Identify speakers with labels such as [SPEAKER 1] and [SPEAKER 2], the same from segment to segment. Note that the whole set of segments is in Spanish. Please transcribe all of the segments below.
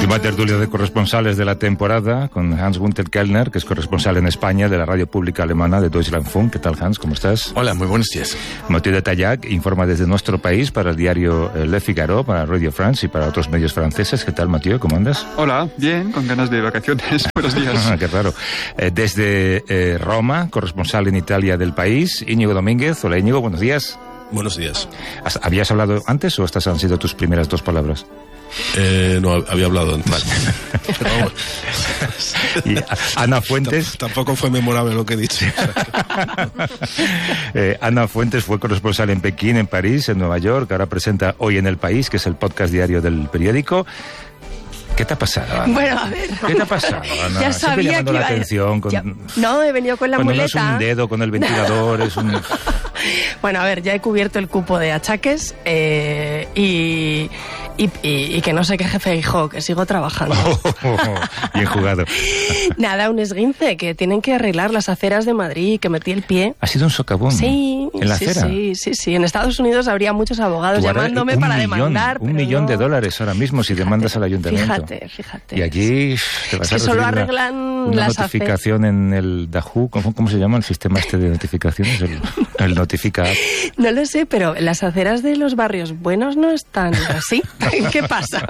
[SPEAKER 1] Última tertulia de corresponsales de la temporada con Hans-Günther Kellner, que es corresponsal en España de la radio pública alemana de Deutschlandfunk. ¿Qué tal, Hans? ¿Cómo estás?
[SPEAKER 2] Hola, muy buenos días.
[SPEAKER 1] Mathieu de Tallac informa desde nuestro país para el diario Le Figaro, para Radio France y para otros medios franceses. ¿Qué tal, Mathieu? ¿Cómo andas?
[SPEAKER 3] Hola, bien, con ganas de vacaciones. Buenos días.
[SPEAKER 1] Qué raro. Desde Roma, corresponsal en Italia del país, Íñigo Domínguez. Hola, Íñigo, buenos días.
[SPEAKER 2] Buenos días.
[SPEAKER 1] ¿Habías hablado antes o estas han sido tus primeras dos palabras?
[SPEAKER 2] No, había hablado antes.
[SPEAKER 1] Vale. Y Ana Fuentes.
[SPEAKER 2] Tampoco fue memorable lo que he dicho.
[SPEAKER 1] Ana Fuentes fue corresponsal en Pekín, en París, en Nueva York. Ahora presenta Hoy en el País, que es el podcast diario del periódico. ¿Qué te ha pasado, Ana?
[SPEAKER 4] Bueno, a ver.
[SPEAKER 1] ¿Qué te ha pasado, Ana?
[SPEAKER 4] Ya sabía que
[SPEAKER 1] la atención con...
[SPEAKER 4] No, he venido con la muleta.
[SPEAKER 1] No es un dedo con el ventilador, es un...
[SPEAKER 4] Bueno, a ver, ya he cubierto el cupo de achaques y que no se queje Feijóo, que sigo trabajando.
[SPEAKER 1] Bien jugado.
[SPEAKER 4] Nada, un esguince, que tienen que arreglar las aceras de Madrid, que metí el pie.
[SPEAKER 1] ¿Ha sido un socavón?
[SPEAKER 4] Sí.
[SPEAKER 1] ¿En la acera?
[SPEAKER 4] Sí. En Estados Unidos habría muchos abogados llamándome para demandar.
[SPEAKER 1] $1 millón de dólares ahora mismo si demandas al ayuntamiento.
[SPEAKER 4] Fíjate.
[SPEAKER 1] Y aquí te vas a
[SPEAKER 4] solo arreglan
[SPEAKER 1] una notificación en el Dahoo. ¿Cómo se llama el sistema este de notificaciones? El Notifica.
[SPEAKER 4] No lo sé, pero las aceras de los barrios buenos no están así. ¿Qué pasa?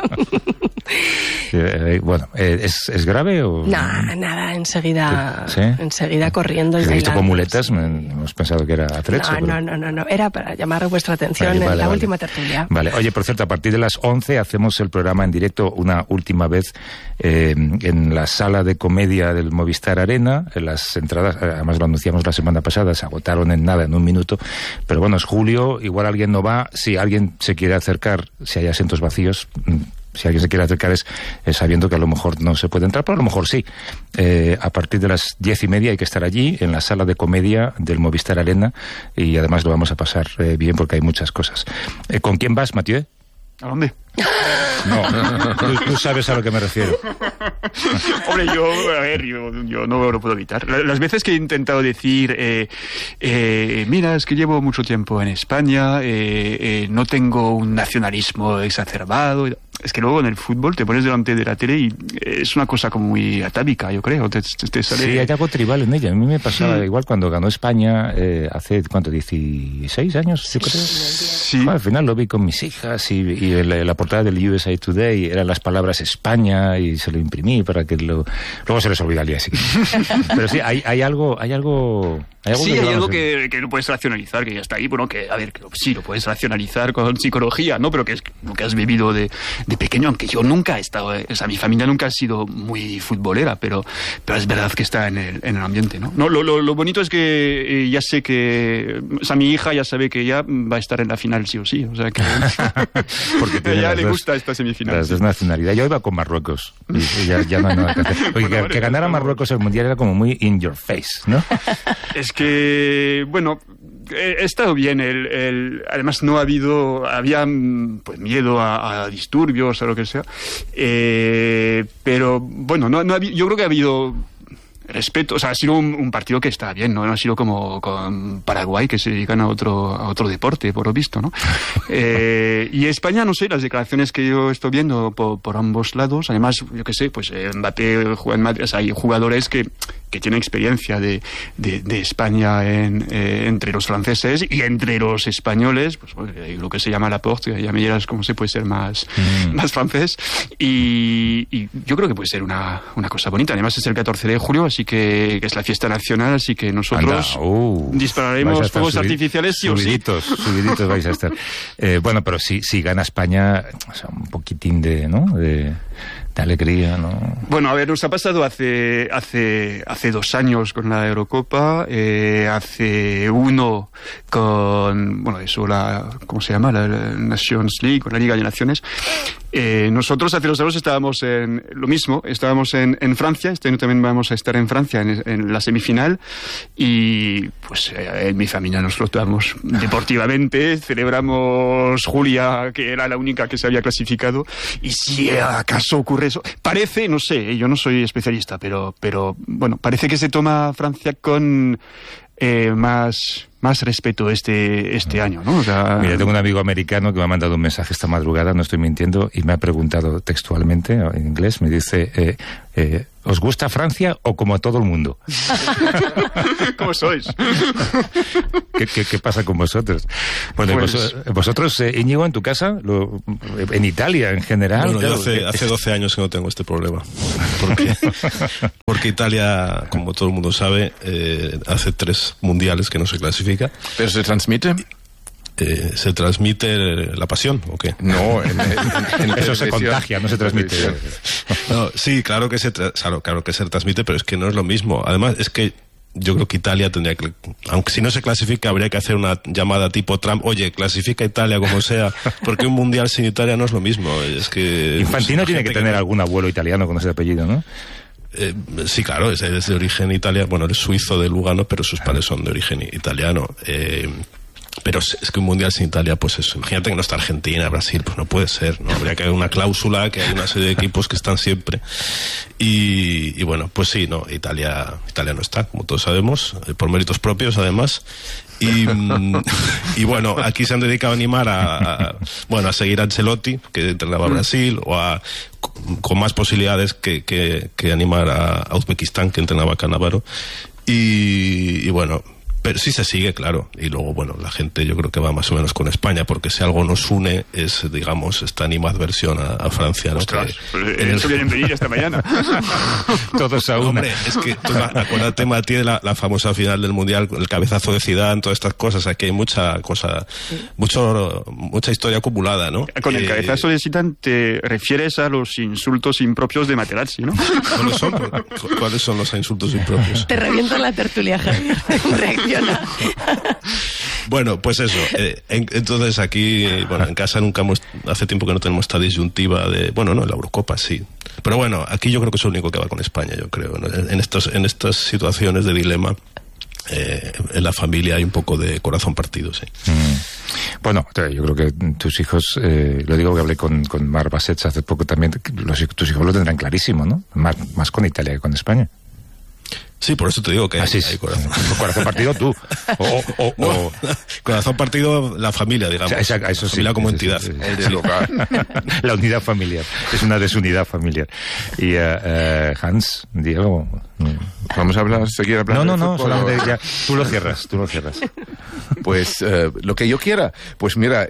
[SPEAKER 1] Bueno, ¿es grave o...?
[SPEAKER 4] Nada, enseguida,
[SPEAKER 1] ¿Sí?
[SPEAKER 4] enseguida corriendo y
[SPEAKER 1] he visto
[SPEAKER 4] bailando.
[SPEAKER 1] con muletas, hemos pensado que era atrezzo.
[SPEAKER 4] No, era para llamar vuestra atención en la última tertulia.
[SPEAKER 1] Vale, oye, por cierto, a partir de las 11 hacemos el programa en directo una última vez en la sala de comedia del Movistar Arena. Las entradas, además lo anunciamos la semana pasada, se agotaron en un minuto, pero bueno, es julio, igual alguien no va, si alguien se quiere acercar, si hay asientos vacíos, si alguien se quiere acercar es sabiendo que a lo mejor no se puede entrar, pero a lo mejor sí. A partir de las 10:30 hay que estar allí, en la sala de comedia del Movistar Arena, y además lo vamos a pasar bien porque hay muchas cosas. ¿Con quién vas, Mathieu?
[SPEAKER 3] ¿A dónde?
[SPEAKER 1] No, tú sabes a lo que me refiero.
[SPEAKER 3] Hombre, yo no lo puedo evitar. Las veces que he intentado decir, mira, es que llevo mucho tiempo en España, no tengo un nacionalismo exacerbado... Es que luego en el fútbol te pones delante de la tele y es una cosa como muy atávica, yo creo. Te sale...
[SPEAKER 1] Sí, hay algo tribal en ella. A mí me pasaba igual cuando ganó España hace, ¿cuánto? 16 años, yo creo.
[SPEAKER 3] Sí.
[SPEAKER 1] Bueno, al final lo vi con mis hijas y la portada del USA Today eran las palabras España y se lo imprimí para que luego se les olvida al día siguiente. Pero sí, hay algo
[SPEAKER 3] que no puedes racionalizar, que ya está ahí. Bueno, que a ver, que sí, lo puedes racionalizar con psicología, ¿no? Pero que es lo que has vivido de pequeño, aunque yo nunca he estado, o sea, mi familia nunca ha sido muy futbolera, pero es verdad que está en el ambiente, ¿no? Lo bonito es que ya sé que, o sea, mi hija ya sabe que ella va a estar en la final sí o sí, o sea que
[SPEAKER 1] porque
[SPEAKER 3] a ella le gusta esta semifinal.
[SPEAKER 1] Las dos nacionalidades. Yo iba con Marruecos y ya no hay nada que hacer. Porque que ganara Marruecos el Mundial era como muy in your face, ¿no?
[SPEAKER 3] Es que, bueno, he estado bien. Además había pues miedo a disturbios o lo que sea. Pero bueno, yo creo que ha habido respeto, o sea, ha sido un partido que está bien, ¿no? No ha sido como con Paraguay, que se dedican a otro deporte, por lo visto, ¿no? Y España, no sé, las declaraciones que yo estoy viendo por ambos lados, además, yo qué sé, pues Mbappé juega en Madrid, o sea, hay jugadores que tienen experiencia de España entre los franceses y entre los españoles, pues lo que se llama Laporte, ya me dirás cómo se puede ser más francés, y yo creo que puede ser una cosa bonita. Además es el 14 de julio, así que es la fiesta nacional, así que nosotros dispararemos fuegos artificiales sí o sí.
[SPEAKER 1] Subiditos vais a estar. Bueno, pero si gana España, o sea, un poquitín de alegría, ¿no?
[SPEAKER 3] Bueno, a ver, nos ha pasado hace 2 años con la Eurocopa, hace 1 con, bueno, ¿cómo se llama? La Nations League, con la Liga de Naciones. Nosotros hace 2 años estábamos en lo mismo, estábamos en Francia, este año también vamos a estar en Francia en la semifinal, y pues en mi familia nos flotamos deportivamente, celebramos Julia, que era la única que se había clasificado, y si acaso ocurre eso, parece, no sé, yo no soy especialista, pero bueno, parece que se toma Francia con más respeto este año, ¿no? O sea,
[SPEAKER 1] mira, tengo un amigo americano que me ha mandado un mensaje esta madrugada, no estoy mintiendo, y me ha preguntado textualmente, en inglés, me dice, ¿os gusta Francia o como a todo el mundo?
[SPEAKER 3] ¿Cómo sois?
[SPEAKER 1] ¿Qué pasa con vosotros? Bueno,
[SPEAKER 3] Pues,
[SPEAKER 1] vosotros, Íñigo, en tu casa, en Italia en general...
[SPEAKER 2] Bueno,
[SPEAKER 1] claro,
[SPEAKER 2] yo hace 12 años que no tengo este problema. Porque Italia, como todo el mundo sabe, hace 3 mundiales que no se clasifica.
[SPEAKER 5] ¿Pero se transmite?
[SPEAKER 2] ¿Se transmite la pasión o qué?
[SPEAKER 5] No, en
[SPEAKER 1] eso se contagia, no se transmite.
[SPEAKER 2] No, sí, claro que se transmite, pero es que no es lo mismo. Además, es que yo creo que Italia tendría que, aunque si no se clasifica, habría que hacer una llamada tipo Trump, oye, clasifica Italia como sea, porque un mundial sin Italia no es lo mismo. Es que
[SPEAKER 1] Infantino tiene que tener algún abuelo italiano con ese apellido, ¿no?
[SPEAKER 2] Sí, claro, es de origen italiano, bueno, es suizo de Lugano, pero sus padres son de origen italiano. Pero es que un mundial sin Italia, pues eso, imagínate que no está Argentina, Brasil, pues no puede ser, ¿no? Habría que haber una cláusula, que hay una serie de equipos que están siempre. Y bueno, pues sí, no, Italia no está, como todos sabemos, por méritos propios además. Y bueno, aquí se han dedicado a animar a seguir a Ancelotti, que entrenaba a Brasil, o con más posibilidades que animar a Uzbekistán, que entrenaba a Cannavaro. Y bueno, pero sí se sigue, claro. Y luego, bueno, la gente yo creo que va más o menos con España, porque si algo nos une es, digamos, esta animadversión a Francia, ¿no?
[SPEAKER 3] Ostras, eso quieren venir esta mañana.
[SPEAKER 1] Todos a una.
[SPEAKER 2] Hombre, es que tú acuérdate, Mati, de la famosa final del Mundial, el cabezazo de Zidane, todas estas cosas. Aquí hay mucha historia acumulada, ¿no?
[SPEAKER 3] Con el cabezazo de Zidane te refieres a los insultos impropios de Materazzi, ¿no?
[SPEAKER 2] ¿Cuáles son los insultos impropios?
[SPEAKER 4] Te revienta la tertulia, Javier. Reacciona.
[SPEAKER 2] Bueno, pues eso. Entonces aquí, bueno, en casa hace tiempo que no tenemos esta disyuntiva de, bueno, no, en la Eurocopa sí. Pero bueno, aquí yo creo que es el único que va con España, yo creo, ¿no? En estas situaciones de dilema, en la familia hay un poco de corazón partido, sí.
[SPEAKER 1] Bueno, yo creo que tus hijos, lo digo que hablé con Mar Bassets hace poco también, tus hijos lo tendrán clarísimo, ¿no? Más con Italia que con España.
[SPEAKER 2] Sí, por eso te digo que hay corazón.
[SPEAKER 1] Corazón partido tú.
[SPEAKER 2] No, corazón partido la familia, digamos.
[SPEAKER 1] O sea, eso
[SPEAKER 2] familia
[SPEAKER 1] sí,
[SPEAKER 2] como entidad.
[SPEAKER 1] Sí. La unidad familiar. Es una desunidad familiar. Y Hans, Diego...
[SPEAKER 5] ¿Vamos a seguir hablando?
[SPEAKER 1] No, solamente ya. Tú lo cierras.
[SPEAKER 5] Pues lo que yo quiera. Pues mira,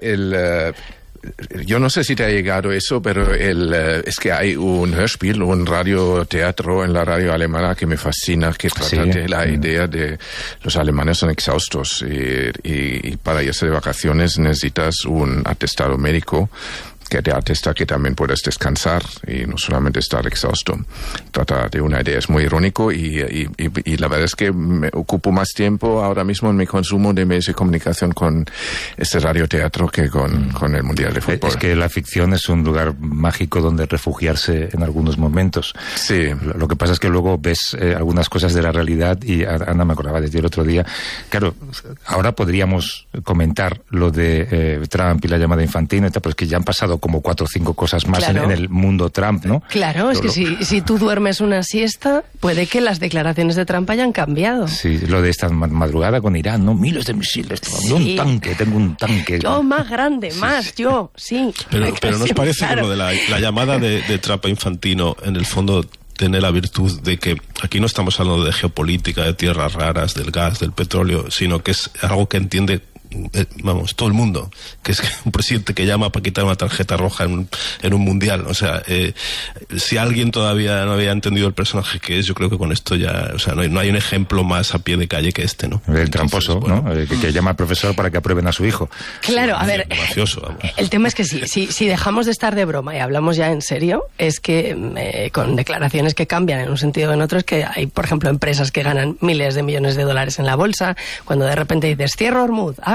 [SPEAKER 5] yo no sé si te ha llegado eso, pero es que hay un Hörspiel, un radioteatro en la radio alemana que me fascina, que trata de la idea de los alemanes son exhaustos y para irse de vacaciones necesitas un atestado médico que te atesta que también puedes descansar y no solamente estar exhausto. Trata de una idea, es muy irónico y la verdad es que me ocupo más tiempo ahora mismo en mi consumo de medios de comunicación con este radioteatro que con el Mundial de Fútbol.
[SPEAKER 1] Es que la ficción es un lugar mágico donde refugiarse en algunos momentos.
[SPEAKER 5] Sí.
[SPEAKER 1] Lo que pasa es que luego ves algunas cosas de la realidad y Ana me acordaba de ti el otro día. Claro, ahora podríamos comentar lo de Trump y la llamada Infantino y tal, pero es que ya han pasado como 4 o 5 cosas más en el mundo Trump, ¿no?
[SPEAKER 4] Claro, es que si tú duermes una siesta, puede que las declaraciones de Trump hayan cambiado.
[SPEAKER 1] Sí, lo de esta madrugada con Irán, ¿no? Miles de misiles, tengo un tanque.
[SPEAKER 4] Yo más grande, yo, sí.
[SPEAKER 2] Pero ¿no os parece que lo de la llamada de Trump a Infantino, en el fondo, tiene la virtud de que aquí no estamos hablando de geopolítica, de tierras raras, del gas, del petróleo, sino que es algo que entiende todo el mundo, que es un presidente que llama para quitar una tarjeta roja en un mundial. O sea, si alguien todavía no había entendido el personaje que es, yo creo que con esto ya, o sea, no hay un ejemplo más a pie de calle que este, ¿no?
[SPEAKER 1] El tramposo, bueno, ¿no? Que llama al profesor para que aprueben a su hijo.
[SPEAKER 4] Claro,
[SPEAKER 2] sí,
[SPEAKER 4] a ver,
[SPEAKER 2] gracioso, vamos.
[SPEAKER 4] El tema es que si dejamos de estar de broma y hablamos ya en serio, es que con declaraciones que cambian en un sentido o en otro, es que hay, por ejemplo, empresas que ganan miles de millones de dólares en la bolsa, cuando de repente dices, cierro Hormuz,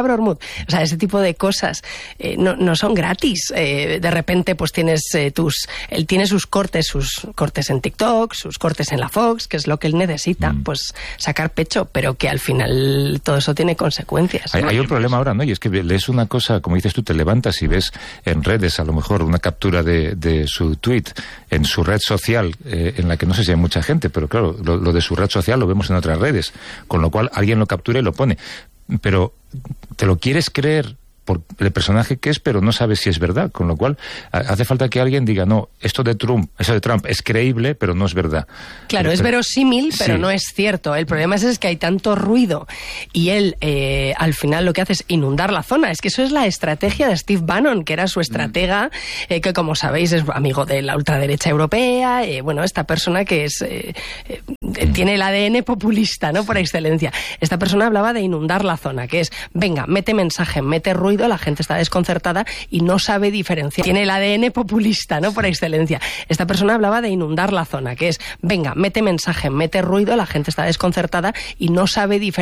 [SPEAKER 4] Pablo Ormuz. O sea, ese tipo de cosas no son gratis. De repente, pues él tiene sus cortes en TikTok, sus cortes en la Fox, que es lo que él necesita, pues sacar pecho, pero que al final todo eso tiene consecuencias.
[SPEAKER 1] Hay un problema ahora, ¿no? Y es que lees una cosa, como dices tú, te levantas y ves en redes a lo mejor una captura de su tweet en su red social, en la que no sé si hay mucha gente, pero claro, lo de su red social lo vemos en otras redes, con lo cual alguien lo captura y lo pone. Pero te lo quieres creer por el personaje que es, pero no sabes si es verdad, con lo cual hace falta que alguien diga, no, eso de Trump es creíble, pero no es verdad.
[SPEAKER 4] Claro, es verosímil, pero no es cierto. El problema es que hay tanto ruido y él al final lo que hace es inundar la zona. Es que eso es la estrategia de Steve Bannon, que era su estratega, que como sabéis es amigo de la ultraderecha europea, esta persona que tiene el ADN populista, ¿no? Por excelencia. Esta persona hablaba de inundar la zona, que es, venga, mete mensaje, mete ruido, la gente está desconcertada y no sabe diferenciar. Tiene el ADN populista, ¿no? Por excelencia. Esta persona hablaba de inundar la zona, que es, venga, mete mensaje, mete ruido, la gente está desconcertada y no sabe diferenciar.